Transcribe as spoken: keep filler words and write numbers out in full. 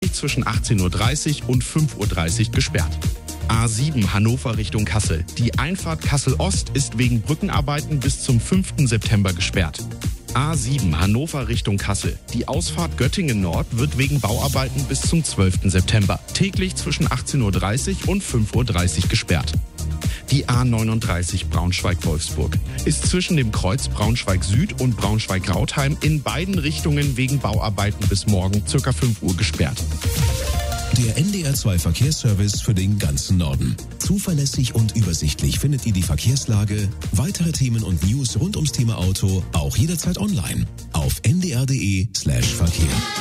täglich zwischen achtzehn Uhr dreißig und fünf Uhr dreißig gesperrt. A sieben Hannover Richtung Kassel. Die Einfahrt Kassel-Ost ist wegen Brückenarbeiten bis zum fünften September gesperrt. A sieben Hannover Richtung Kassel. Die Ausfahrt Göttingen Nord wird wegen Bauarbeiten bis zum zwölften September täglich zwischen achtzehn Uhr dreißig und fünf Uhr dreißig gesperrt. Die A neununddreißig Braunschweig-Wolfsburg ist zwischen dem Kreuz Braunschweig-Süd und Braunschweig-Rautheim in beiden Richtungen wegen Bauarbeiten bis morgen ca. fünf Uhr gesperrt. Der N D R zwei Verkehrsservice für den ganzen Norden. Zuverlässig und übersichtlich findet ihr die Verkehrslage, weitere Themen und News rund ums Thema Auto auch jederzeit online auf n d r punkt d e slash verkehr.